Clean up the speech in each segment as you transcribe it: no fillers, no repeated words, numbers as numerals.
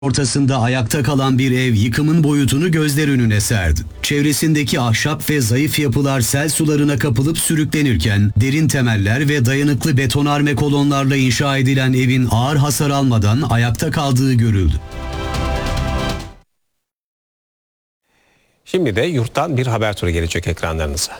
Ortasında ayakta kalan bir ev yıkımın boyutunu gözler önüne serdi. Çevresindeki ahşap ve zayıf yapılar sel sularına kapılıp sürüklenirken derin temeller ve dayanıklı betonarme kolonlarla inşa edilen evin ağır hasar almadan ayakta kaldığı görüldü. Şimdi de yurttan bir haber turu gelecek ekranlarınıza.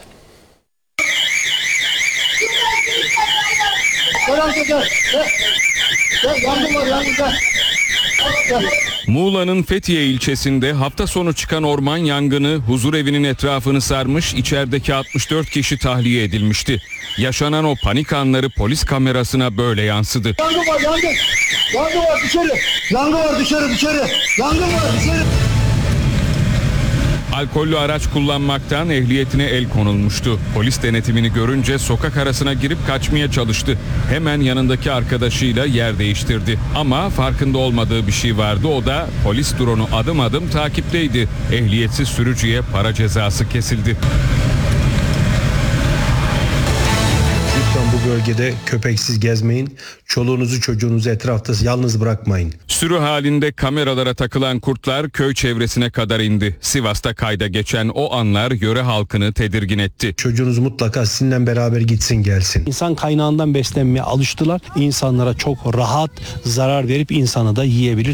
Muğla'nın Fethiye ilçesinde hafta sonu çıkan orman yangını huzurevinin etrafını sarmış, içerideki 64 kişi tahliye edilmişti. Yaşanan o panik anları polis kamerasına böyle yansıdı. Yangın var, yangın! Yangın var dışarı! Yangın var dışarı! Yangın var dışarı! Alkollü araç kullanmaktan ehliyetine el konulmuştu. Polis denetimini görünce sokak arasına girip kaçmaya çalıştı. Hemen yanındaki arkadaşıyla yer değiştirdi. Ama farkında olmadığı bir şey vardı. O da polis drone'u adım adım takipteydi. Ehliyetsiz sürücüye para cezası kesildi. Lütfen bu bölgede köpeksiz gezmeyin. Çoluğunuzu çocuğunuzu etrafta yalnız bırakmayın. Sürü halinde kameralara takılan kurtlar köy çevresine kadar indi. Sivas'ta kayda geçen o anlar yöre halkını tedirgin etti. Çocuğunuz mutlaka sizinle beraber gitsin gelsin. İnsan kaynağından beslenmeye alıştılar. İnsanlara çok rahat zarar verip insanı da yiyebilir.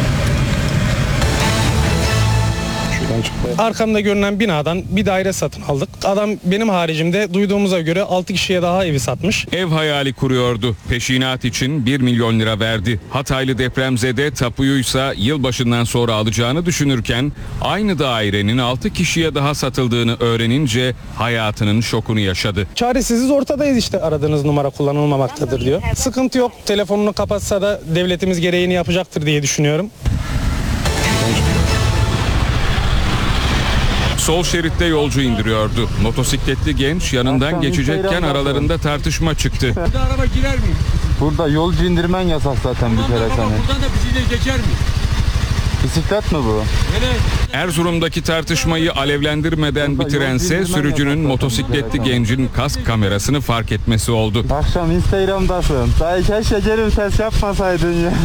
Arkamda görünen binadan bir daire satın aldık. Adam benim haricimde duyduğumuza göre 6 kişiye daha evi satmış. Ev hayali kuruyordu. Peşinat için 1 milyon lira verdi. Hataylı depremzede tapuyuysa yılbaşından sonra alacağını düşünürken aynı dairenin 6 kişiye daha satıldığını öğrenince hayatının şokunu yaşadı. Çaresiziz ortadayız işte, aradığınız numara kullanılmamaktadır diyor. Sıkıntı yok, telefonunu kapatsa da devletimiz gereğini yapacaktır diye düşünüyorum. Sol şeritte yolcu indiriyordu. Motosikletli genç yanından geçecekken aralarında tartışma çıktı. Burada araba girer mi? Burada yolcu indirmen yasak zaten bir kere seni. Buradan da bisiklet geçer mi? Bisiklet mi bu? Evet. Erzurum'daki tartışmayı alevlendirmeden bitirense sürücünün motosikletli gencin kask kamerasını fark etmesi oldu. Akşam Instagram'dasın. Daha keşke geri vites yapmasaydın ya.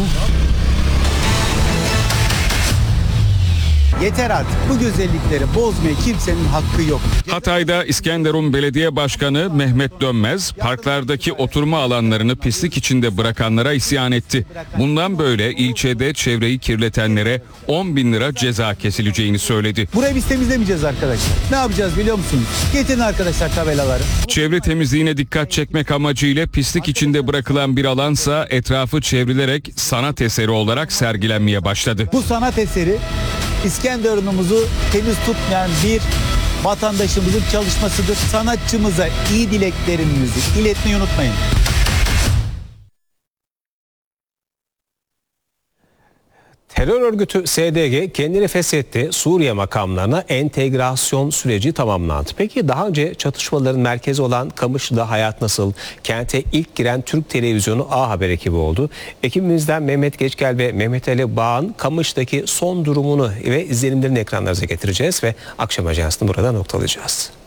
Yeter artık, bu güzellikleri bozmaya kimsenin hakkı yok. Hatay'da İskenderun Belediye Başkanı Mehmet Dönmez parklardaki oturma alanlarını pislik içinde bırakanlara isyan etti. Bundan böyle ilçede çevreyi kirletenlere 10 bin lira ceza kesileceğini söyledi. Burayı biz temizlemeyeceğiz arkadaşlar. Ne yapacağız biliyor musunuz? Getirin arkadaşlar tabelaları. Çevre temizliğine dikkat çekmek amacıyla pislik içinde bırakılan bir alansa etrafı çevrilerek sanat eseri olarak sergilenmeye başladı. Bu sanat eseri İskenderun'umuzu temiz tutmayan bir vatandaşımızın çalışmasıdır. Sanatçımıza iyi dileklerinizi iletmeyi unutmayın. Terör örgütü SDG kendini feshetti. Suriye makamlarına entegrasyon süreci tamamlandı. Peki daha önce çatışmaların merkezi olan Kamışlı'da hayat nasıl? Kente ilk giren Türk Televizyonu A Haber ekibi oldu. Ekibimizden Mehmet Geçgel ve Mehmet Ali Bağ'ın Kamış'taki son durumunu ve izlenimlerini ekranlarınıza getireceğiz ve akşam ajansını burada noktalayacağız.